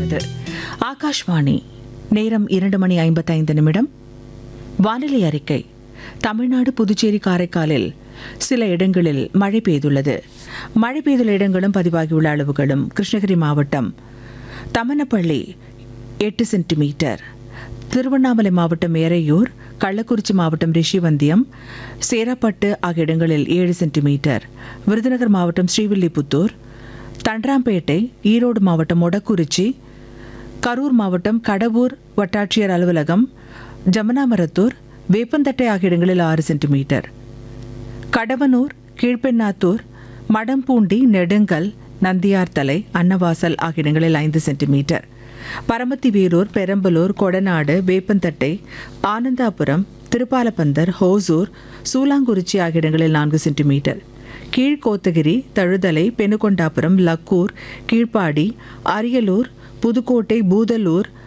கொண்டிருக்கிறது. ஆகாஷ்வாணி. நேரம் 2:55. வானிலை அறிக்கை. தமிழ்நாடு, புதுச்சேரி, காரைக்காலில் சில இடங்களில் மழை பெய்துள்ளது. மழை பெய்துள்ள இடங்களும் பதிவாகியுள்ள அளவுகளும்: கிருஷ்ணகிரி மாவட்டம் தமனப்பள்ளி 8 சென்டிமீட்டர், திருவண்ணாமலை மாவட்டம் ஏரையூர், கள்ளக்குறிச்சி மாவட்டம் ரிஷிவந்தியம், சேராப்பட்டு ஆகிய இடங்களில் 7 சென்டிமீட்டர், விருதுநகர் மாவட்டம் ஸ்ரீவில்லிபுத்தூர், தண்டராம்பேட்டை, ஈரோடு மாவட்டம் மொடக்குறிச்சி, கரூர் மாவட்டம் கடவூர் வட்டாட்சியர் அலுவலகம், ஜமனாமரத்தூர், வேப்பந்தட்டை ஆகிய இடங்களில் 6 சென்டிமீட்டர், கடவனூர், கீழ்பெண்ணாத்தூர், மடம்பூண்டி, நெடுங்கல், நந்தியார்தலை, அன்னவாசல் ஆகிய இடங்களில் 5 சென்டிமீட்டர், பரமத்தி வேலூர், பெரம்பலூர், கொடநாடு, வேப்பந்தட்டை, ஆனந்தாபுரம், திருப்பாலப்பந்தர், ஹோசூர், சூலாங்குறிச்சி ஆகிய இடங்களில் 4 சென்டிமீட்டர், கீழ்கோத்தகிரி, தழுதலை, பெனுகொண்டாபுரம், லக்கூர், கீழ்ப்பாடி, அரியலூர், புதுக்கோட்டை, பூதலூர்,